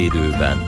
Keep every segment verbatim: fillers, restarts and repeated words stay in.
Időben.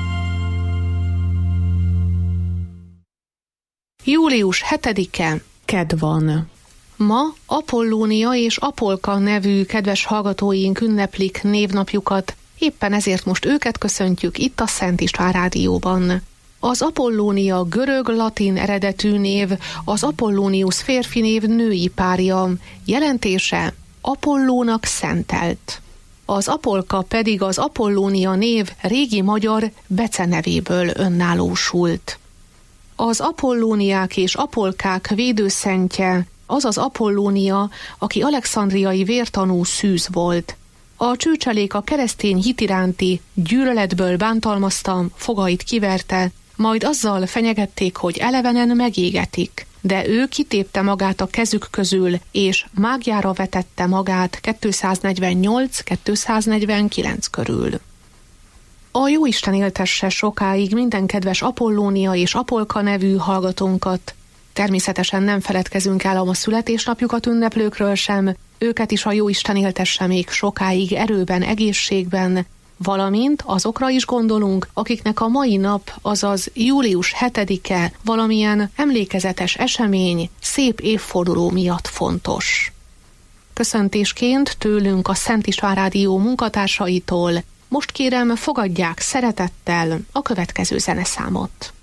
július hetedike, kedd van. Ma Apollónia és Apolka nevű kedves hallgatóink ünneplik névnapjukat, éppen ezért most őket köszöntjük itt a Szent István Rádióban. Az Apollónia görög-latin eredetű név, az Apollónius férfi név női párja, jelentése Apollónak szentelt. Az Apolka pedig az Apollónia név régi magyar becenevéből önállósult. Az Apollóniák és Apolkák védőszentje az az Apollónia, aki alexandriai vértanú szűz volt. A csőcselék a keresztény hit iránti gyűlöletből bántalmazta, fogait kiverte, majd azzal fenyegették, hogy elevenen megégetik. De ő kitépte magát a kezük közül, és mágjára vetette magát kétszáznegyvennyolc-kétszáznegyvenkilenc körül. A Jóisten éltesse sokáig minden kedves Apollónia és Apolka nevű hallgatónkat. Természetesen nem feledkezünk el a ma születésnapjukat ünneplőkről sem, őket is a Jóisten éltesse még sokáig erőben, egészségben, valamint azokra is gondolunk, akiknek a mai nap, azaz július hetedike valamilyen emlékezetes esemény, szép évforduló miatt fontos. Köszöntésként tőlünk a Szent István Rádió munkatársaitól most kérem, fogadják szeretettel a következő zeneszámot.